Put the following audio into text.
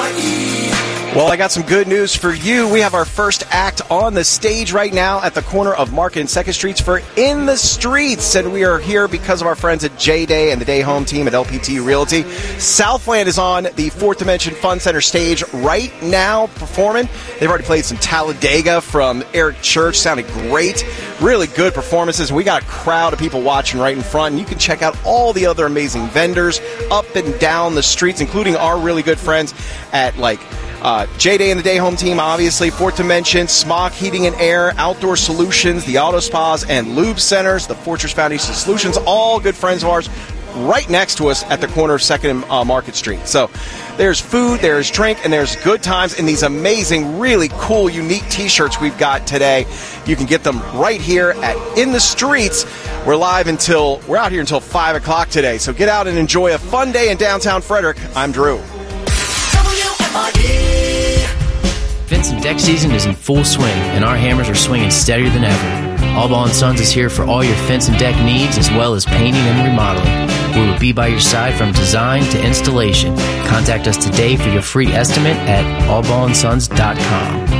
Well, I got some good news for you. We have our first act on the stage right now at the corner of Market and 2nd Streets for In the Streets. And we are here because of our friends at J-Day and the Day Home team at LPT Realty. Southland is on the Fourth Dimension Fun Center stage right now performing. They've already played some Talladega from Eric Church. Sounded great. Really good performances. We got a crowd of people watching right in front. And you can check out all the other amazing vendors up and down the streets, including our really good friends at J-Day and the Day Home team, obviously, Fourth Dimension, Smock Heating and Air, Outdoor Solutions, the Auto Spas and Lube Centers, the Fortress Foundation Solutions, all good friends of ours right next to us at the corner of 2nd and Market Street. So there's food, there's drink, and there's good times, and these amazing, really cool, unique T-shirts we've got today. You can get them right here at In the Streets. We're out here until 5 o'clock today, so get out and enjoy a fun day in downtown Frederick. I'm Drew. Fence and deck season is in full swing, and our hammers are swinging steadier than ever. Allball & Sons is here for all your fence and deck needs, as well as painting and remodeling. We will be by your side from design to installation. Contact us today for your free estimate at allballandsons.com.